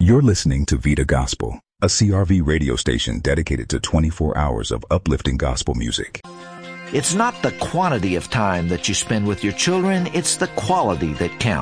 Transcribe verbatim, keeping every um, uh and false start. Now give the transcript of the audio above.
You're listening to Vita Gospel, a C R V radio station dedicated to twenty-four hours of uplifting gospel music. It's not the quantity of time that you spend with your children, it's the quality that counts.